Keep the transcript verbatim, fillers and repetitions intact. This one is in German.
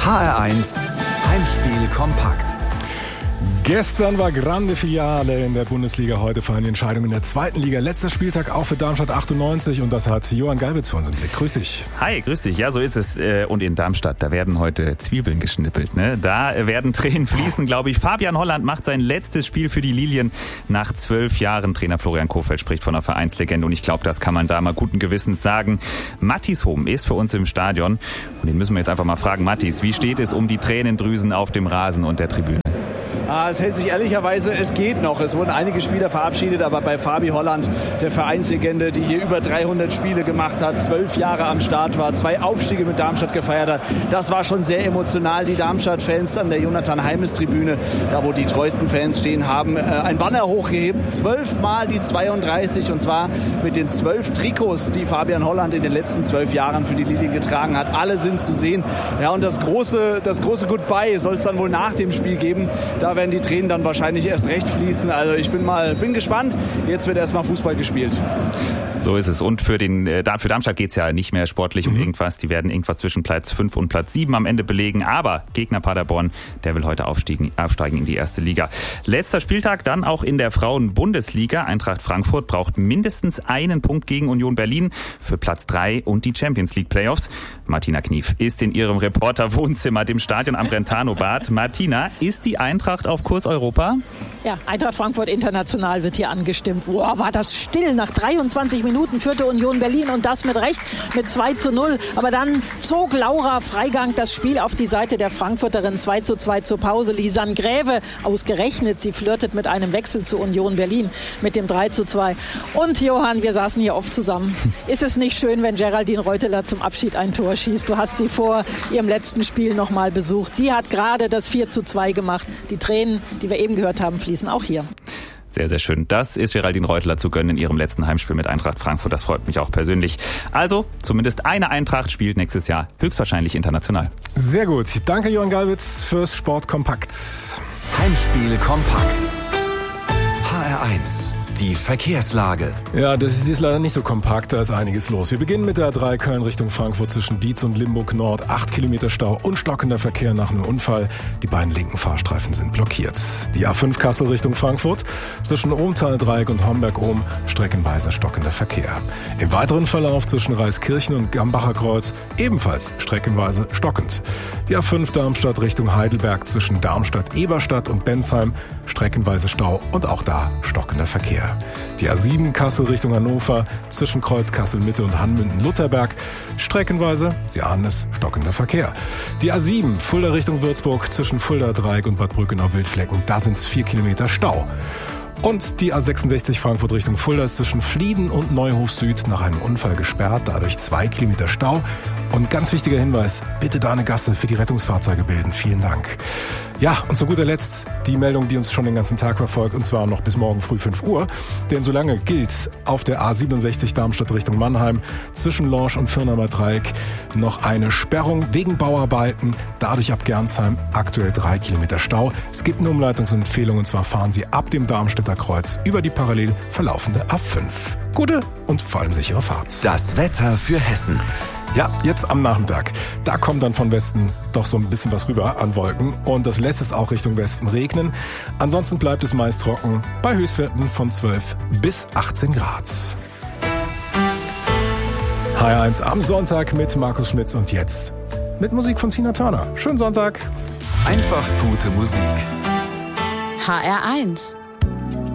H R eins Heimspiel kompakt. Gestern war Grande Finale in der Bundesliga, heute fallen die Entscheidungen in der zweiten Liga. Letzter Spieltag auch für Darmstadt achtundneunzig und das hat Johann Gallwitz für uns im Blick. Grüß dich. Hi, grüß dich. Ja, so ist es. Und in Darmstadt, da werden heute Zwiebeln geschnippelt. Ne? Da werden Tränen fließen, glaube ich. Fabian Holland macht sein letztes Spiel für die Lilien nach zwölf Jahren. Trainer Florian Kohfeldt spricht von einer Vereinslegende und ich glaube, das kann man da mal guten Gewissens sagen. Mattis Home ist für uns im Stadion und den müssen wir jetzt einfach mal fragen. Mattis, wie steht es um die Tränendrüsen auf dem Rasen und der Tribüne? Ah, es hält sich ehrlicherweise, es geht noch. Es wurden einige Spieler verabschiedet, aber bei Fabi Holland, der Vereinslegende, die hier über dreihundert Spiele gemacht hat, zwölf Jahre am Start war, zwei Aufstiege mit Darmstadt gefeiert hat, das war schon sehr emotional. Die Darmstadt-Fans an der Jonathan-Heimes-Tribüne, da wo die treuesten Fans stehen, haben äh, ein Banner hochgehebt, zwölfmal die zweiunddreißig und zwar mit den zwölf Trikots, die Fabian Holland in den letzten zwölf Jahren für die Lilien getragen hat. Alle sind zu sehen. Ja, und das große, das große Goodbye soll es dann wohl nach dem Spiel geben. Da werden die Tränen dann wahrscheinlich erst recht fließen. Also ich bin mal bin gespannt. Jetzt wird erstmal Fußball gespielt. So ist es. Und für, den, für Darmstadt geht es ja nicht mehr sportlich um mhm. irgendwas. Die werden irgendwas zwischen Platz fünf und Platz sieben am Ende belegen. Aber Gegner Paderborn, der will heute aufsteigen, aufsteigen in die erste Liga. Letzter Spieltag dann auch in der Frauen-Bundesliga. Eintracht Frankfurt braucht mindestens einen Punkt gegen Union Berlin für Platz drei und die Champions League Playoffs. Martina Knief ist in ihrem Reporter-Wohnzimmer, dem Stadion am Brentano-Bad. Martina, ist die Eintracht auf Kurs Europa? Ja, Eintracht Frankfurt international wird hier angestimmt. Boah, war das still. Nach dreiundzwanzig Minuten führte Union Berlin und das mit Recht mit zwei zu null. Aber dann zog Laura Freigang das Spiel auf die Seite der Frankfurterin. zwei zu zwei zur Pause. Lisanne Gräve, ausgerechnet, sie flirtet mit einem Wechsel zu Union Berlin mit dem drei zu zwei. Und Johann, wir saßen hier oft zusammen. Ist es nicht schön, wenn Geraldine Reuteler zum Abschied ein Tor schießt? Du hast sie vor ihrem letzten Spiel noch mal besucht. Sie hat gerade das vier zu zwei gemacht. Die Tränen, die wir eben gehört haben, fließen auch hier. Sehr, sehr schön. Das ist Geraldine Reuteler zu gönnen in ihrem letzten Heimspiel mit Eintracht Frankfurt. Das freut mich auch persönlich. Also, zumindest eine Eintracht spielt nächstes Jahr höchstwahrscheinlich international. Sehr gut. Danke, Johann Gallwitz, fürs Sportkompakt. Heimspiel kompakt. H R eins. Die Verkehrslage. Ja, das ist leider nicht so kompakt, da ist einiges los. Wir beginnen mit der A drei Köln Richtung Frankfurt zwischen Dietz und Limburg Nord. Acht Kilometer Stau und stockender Verkehr nach einem Unfall. Die beiden linken Fahrstreifen sind blockiert. Die A fünf Kassel Richtung Frankfurt zwischen Ohmtal-Dreieck und Homberg-Ohm streckenweise stockender Verkehr. Im weiteren Verlauf zwischen Reiskirchen und Gambacher Kreuz ebenfalls streckenweise stockend. Die A fünf Darmstadt Richtung Heidelberg zwischen Darmstadt-Eberstadt und Bensheim streckenweise Stau und auch da stockender Verkehr. Die A sieben Kassel Richtung Hannover zwischen Kreuz Kassel Mitte und Hanmünden-Lutherberg streckenweise, Sie ahnen es, stockender Verkehr. Die A sieben Fulda Richtung Würzburg zwischen Fulda Dreieck und Bad Brückenau-Wildflecken, da sind es vier Kilometer Stau. Und die A sechsundsechzig Frankfurt Richtung Fulda ist zwischen Flieden und Neuhof Süd nach einem Unfall gesperrt, dadurch zwei Kilometer Stau. Und ganz wichtiger Hinweis, bitte da eine Gasse für die Rettungsfahrzeuge bilden. Vielen Dank. Ja, und zu guter Letzt die Meldung, die uns schon den ganzen Tag verfolgt, und zwar noch bis morgen früh fünf Uhr. Denn solange gilt auf der A siebenundsechzig Darmstadt Richtung Mannheim zwischen Lorsch und Firnheimer Dreieck noch eine Sperrung wegen Bauarbeiten. Dadurch ab Gernsheim aktuell drei Kilometer Stau. Es gibt eine Umleitungsempfehlung, und zwar fahren Sie ab dem Darmstädter Kreuz über die parallel verlaufende A fünf. Gute und vor allem sichere Fahrt. Das Wetter für Hessen. Ja, jetzt am Nachmittag. Da kommt dann von Westen doch so ein bisschen was rüber an Wolken und das lässt es auch Richtung Westen regnen. Ansonsten bleibt es meist trocken bei Höchstwerten von zwölf bis achtzehn Grad. H R eins am Sonntag mit Markus Schmitz und jetzt mit Musik von Tina Turner. Schönen Sonntag. Einfach gute Musik. H R eins